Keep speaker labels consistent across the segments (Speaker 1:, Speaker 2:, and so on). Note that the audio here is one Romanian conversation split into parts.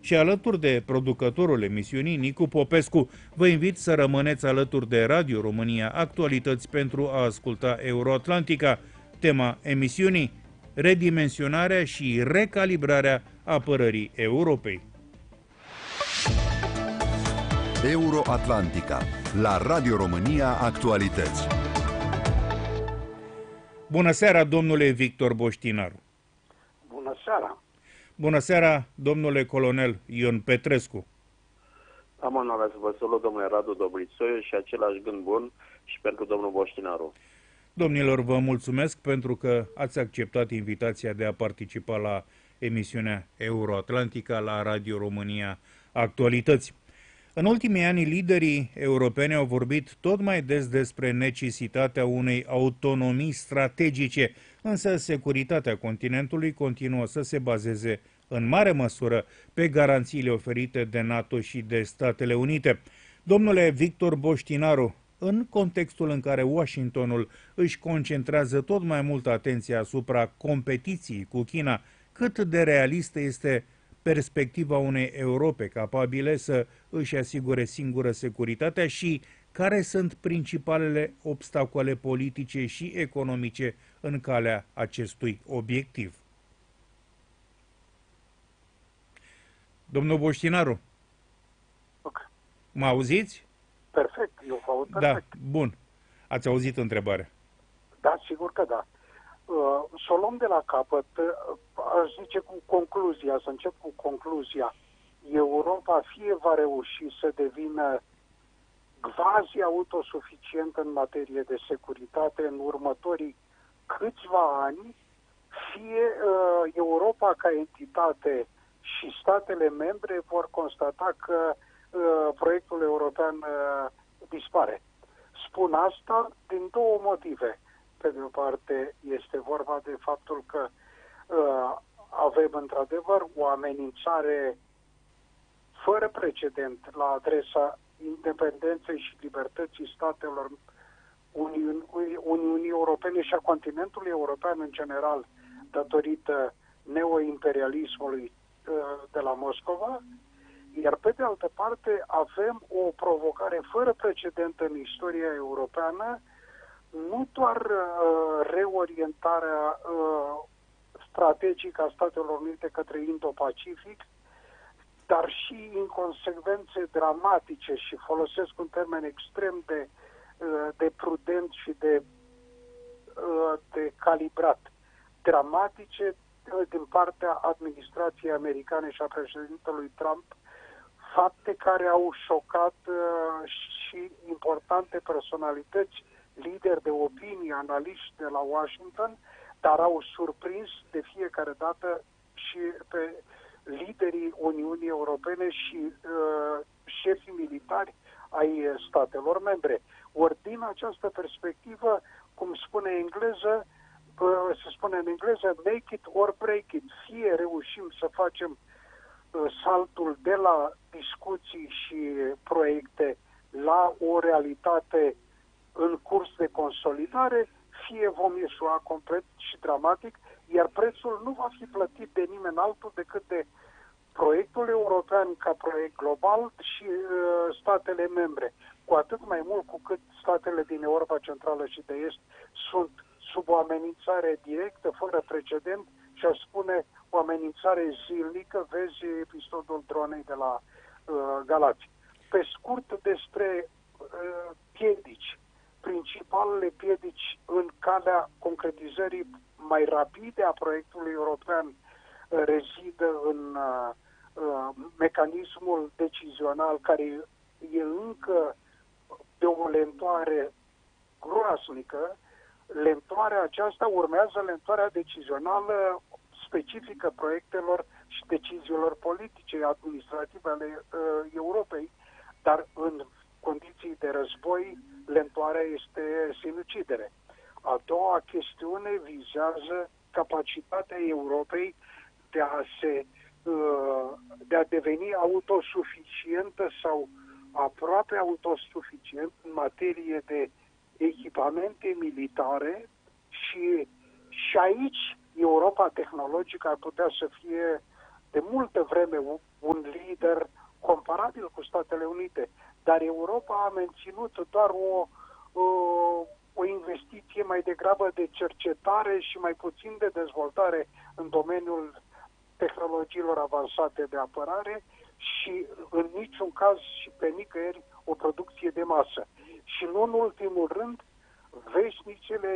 Speaker 1: și alături de producătorul emisiunii, Nicu Popescu, vă invit să rămâneți alături de Radio România Actualități pentru a asculta Euroatlantica. Tema emisiunii: redimensionarea și recalibrarea apărării Europei.
Speaker 2: Euroatlantica, la Radio România Actualități.
Speaker 1: Bună seara, domnule Victor Boștinaru.
Speaker 3: Bună seara.
Speaker 1: Bună seara, domnule colonel Ion Petrescu.
Speaker 4: Am onoarea să vă salut, domnule Radu Dobrițoiu, și același gând bun și pentru domnul Boștinaru.
Speaker 1: Domnilor, vă mulțumesc pentru că ați acceptat invitația de a participa la emisiunea Euroatlantica la Radio România Actualități. În ultimii ani, liderii europeni au vorbit tot mai des despre necesitatea unei autonomii strategice, însă securitatea continentului continuă să se bazeze în mare măsură pe garanțiile oferite de NATO și de Statele Unite. Domnule Victor Boștinaru, în contextul în care Washingtonul își concentrează tot mai mult atenția asupra competiției cu China, cât de realistă este perspectiva unei Europe capabile să își asigure singură securitatea și care sunt principalele obstacole politice și economice în calea acestui obiectiv? Domnul Boștinaru,
Speaker 3: Okay.
Speaker 1: Mă auziți?
Speaker 3: Perfect, eu vă aud perfect.
Speaker 1: Da, bun. Ați auzit întrebarea?
Speaker 3: Da, sigur că da. Să o luăm de la capăt, aș zice cu concluzia, să încep cu concluzia. Europa fie va reuși să devină quasi autosuficientă în materie de securitate în următorii câțiva ani, fie Europa ca entitate și statele membre vor constata că proiectul european dispare. Spun asta din două motive. Pe de o parte, este vorba de faptul că avem într-adevăr o amenințare fără precedent la adresa independenței și libertății statelor Uniunii Europene și a continentului european în general, datorită neoimperialismului de la Moscova, iar pe de altă parte avem o provocare fără precedent în istoria europeană, nu doar reorientarea strategică a Statelor Unite către Indo-Pacific, dar și inconsecvențe dramatice, și folosesc un termen extrem de prudent și de calibrat, dramatice din partea administrației americane și a președintelui Trump, fapte care au șocat și importante personalități, lideri de opinie, analiști de la Washington, dar au surprins de fiecare dată și pe liderii Uniunii Europene și șefii militari ai statelor membre. Ori din această perspectivă, cum spune se spune în engleză, make it or break it. Fie reușim să facem saltul de la discuții și proiecte la o realitate în curs de consolidare, fie vom ieșua complet și dramatic, iar prețul nu va fi plătit de nimeni altul decât de proiectul european ca proiect global și statele membre. Cu atât mai mult cu cât statele din Europa Centrală și de Est sunt sub o amenințare directă, fără precedent, și aș spune o amenințare zilnică. Vezi episodul dronei de la Galați. Pe scurt, despre piedici. Principalele piedici în calea concretizării mai rapide a proiectului european rezidă în mecanismul decizional, care e încă de o lentoare groasnică. Lentoarea aceasta urmează lentoarea decizională specifică proiectelor și deciziilor politice, administrative ale Europei, dar în condiții de război, lentoarea este sinucidere. A doua chestiune vizează capacitatea Europei de a deveni autosuficientă sau aproape autosuficient în materie de echipamente militare și aici Europa tehnologică ar putea să fie de multă vreme un lider comparabil cu Statele Unite, dar Europa a menținut doar o investiție mai degrabă de cercetare și mai puțin de dezvoltare în domeniul tehnologiilor avansate de apărare și în niciun caz și pe nicăieri o producție de masă. Și nu în ultimul rând, veșnicele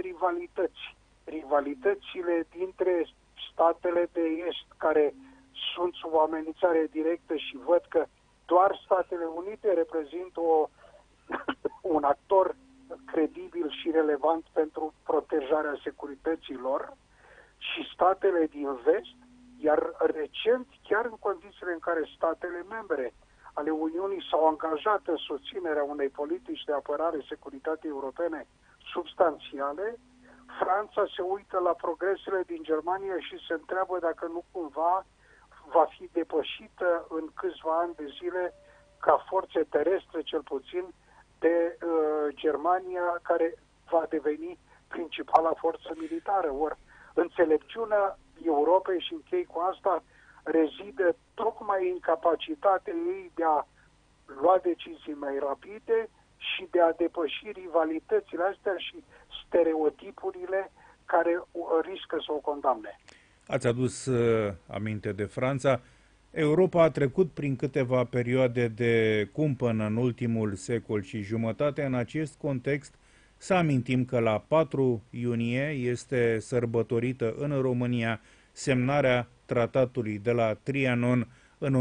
Speaker 3: rivalitățile dintre statele de est care sunt sub amenințare directă și văd că doar Statele Unite reprezintă un actor credibil și relevant pentru protejarea securității lor și statele din vest, iar recent, chiar în condițiile în care statele membre ale Uniunii s-au angajat în susținerea unei politici de apărare securitate europene substanțiale, Franța se uită la progresele din Germania și se întreabă dacă nu cumva va fi depășită în câțiva ani de zile ca forțe terestre, cel puțin, de Germania, care va deveni principala forță militară. Ori înțelepciunea Europei, și închei cu asta, rezidă tocmai în capacitatea ei de a lua decizii mai rapide și de a depăși rivalitățile astea și stereotipurile care riscă să o condamne.
Speaker 1: Ați adus aminte de Franța. Europa a trecut prin câteva perioade de cumpănă în ultimul secol și jumătate. În acest context, să amintim că la 4 iunie este sărbătorită în România semnarea tratatului de la Trianon în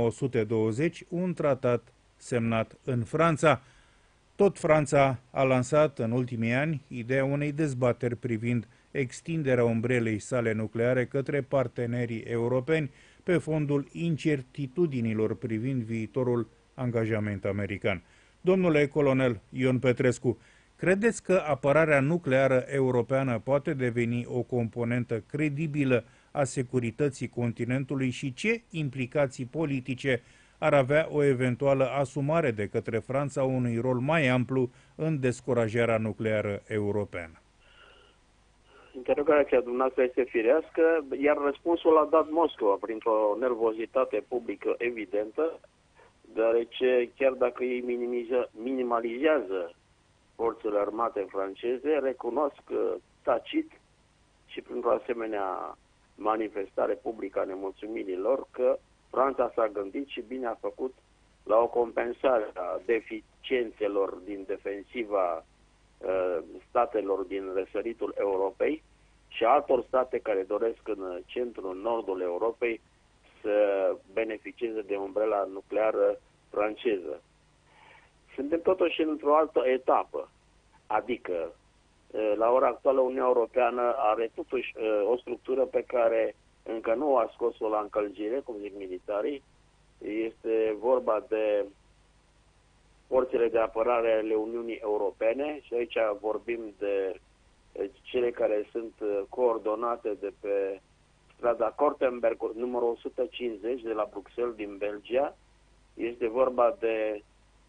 Speaker 1: 1920, un tratat semnat în Franța. Tot Franța a lansat în ultimii ani ideea unei dezbateri privind extinderea umbrelei sale nucleare către partenerii europeni pe fondul incertitudinilor privind viitorul angajament american. Domnule colonel Ion Petrescu, credeți că apărarea nucleară europeană poate deveni o componentă credibilă a securității continentului și ce implicații politice ar avea o eventuală asumare de către Franța unui rol mai amplu în descurajarea nucleară europeană?
Speaker 4: Interrogația dumneavoastră este firească, iar răspunsul l-a dat Moscova printr-o nervozitate publică evidentă, deoarece chiar dacă ei minimalizează forțele armate franceze, recunosc tacit și printr-o asemenea manifestare publică a nemulțumirilor că Franța s-a gândit și bine a făcut la o compensare a deficiențelor din defensiva statelor din răsăritul Europei și altor state care doresc în centrul, în nordul Europei să beneficieze de umbrela nucleară franceză. Suntem totuși într-o altă etapă, adică la ora actuală Uniunea Europeană are totuși o structură pe care încă nu a scos-o la încălzire, cum zic militarii. Este vorba de forțele de apărare ale Uniunii Europene și aici vorbim de cele care sunt coordonate de pe strada Kortenberg, numărul 150 de la Bruxelles din Belgia. Este vorba de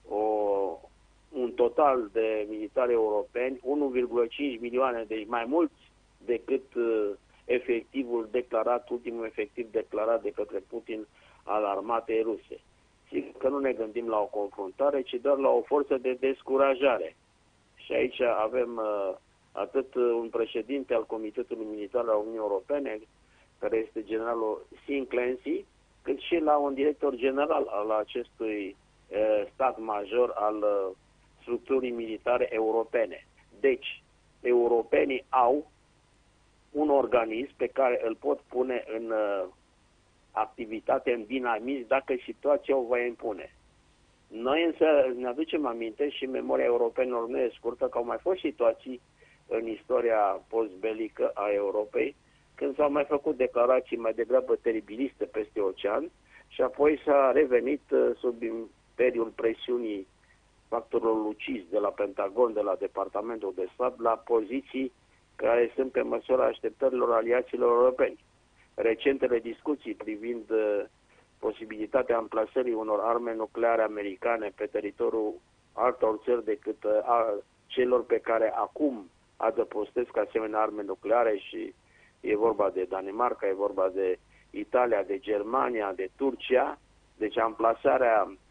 Speaker 4: un total de militari europeni, 1,5 milioane, deci mai mulți decât efectivul declarat, ultimul efectiv declarat de către Putin al armatei ruse. Sigur că nu ne gândim la o confruntare, ci doar la o forță de descurajare. Și aici avem atât un președinte al Comitetului Militar al Uniunii Europene, care este generalul Sean Clancy, cât și la un director general al acestui stat major al structurii militare europene. Deci, europenii au un organism pe care îl pot pune în activitate, în dinamism, dacă situația o va impune. Noi însă ne aducem aminte și memoria europenilor nu e scurtă, că au mai fost situații în istoria postbelică a Europei, când s-au mai făcut declarații mai degrabă teribiliste peste ocean și apoi s-a revenit sub imperiul presiunii factorilor lucizi de la Pentagon, de la Departamentul de Stat, la poziții care sunt pe măsura așteptărilor aliaților europeni. Recentele discuții privind posibilitatea amplasării unor arme nucleare americane pe teritoriul altor țări decât celor pe care acum adăpostesc asemenea arme nucleare, și e vorba de Danemarca, e vorba de Italia, de Germania, de Turcia, deci amplasarea